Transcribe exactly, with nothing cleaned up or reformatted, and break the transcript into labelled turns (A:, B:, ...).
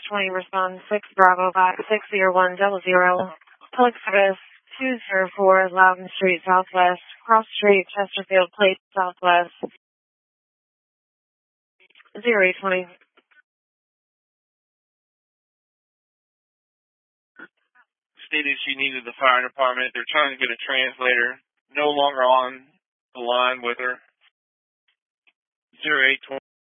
A: twenty, respond six Bravo back six zero one double zero. Public service two zero four Loudon Street Southwest, Cross Street, Chesterfield Place Southwest, zero eight twenty.
B: Stated she needed the fire department. They're trying to get a translator. No longer on the line with her. zero eight twenty.